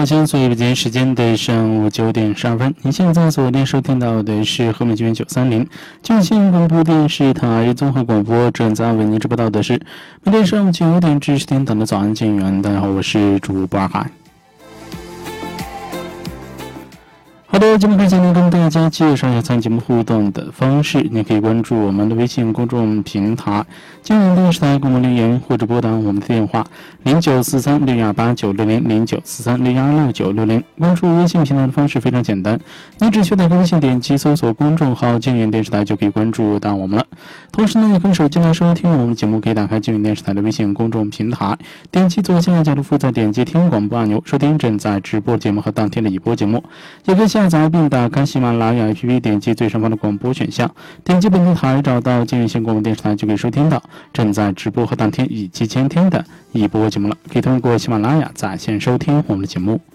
我现在所有的北京时间的上午9点12分，你现在锁定收听到的是河北军930军县广播电视台综合广播，正在为您直播到的是每天上午9点至10点档的早安建员。大家好，我是主播阿海。好的，节目开始呢，跟大家介绍一下参与节目互动的方式。你可以关注我们的微信公众平台“金源电视台”给我们留言，或者拨打我们的电话0943618960，0943616960。关注微信平台的方式非常简单，你只需要打开微信，点击搜索公众号“金源电视台”就可以关注到我们了。同时呢，你可以手机来收听我们节目，可以打开金源电视台的微信公众平台，点击左下角的负载，点击听广播按钮，收听正在直播节目和当天的已播节目。也可以下载并打开喜马拉雅 APP， 点击最上方的广播选项，点击本地台，找到金源县广播电视台，就可以收听到正在直播和当天以及前天的已播节目了。可以通过喜马拉雅在线收听我们的节目。